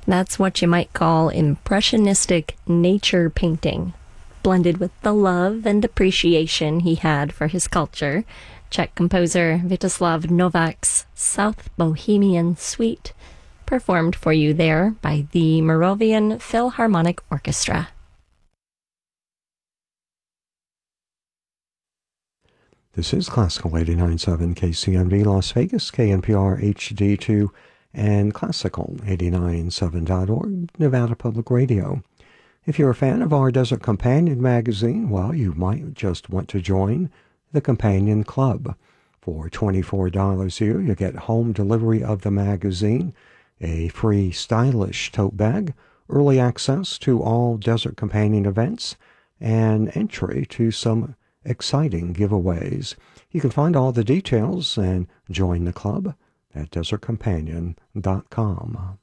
That's what you might call impressionistic nature painting, blended with the love and appreciation he had for his culture. Czech composer Vítězslav Novak's South Bohemian Suite, performed for you there by the Moravian Philharmonic Orchestra. This is Classical 89.7 KCMD Las Vegas, KNPR HD2, and Classical 89.7.org, Nevada Public Radio. If you're a fan of our Desert Companion magazine, well, you might just want to join the Companion Club. For $24 a year, you get home delivery of the magazine, a free stylish tote bag, early access to all Desert Companion events, and entry to some exciting giveaways. You can find all the details and join the club at desertcompanion.com.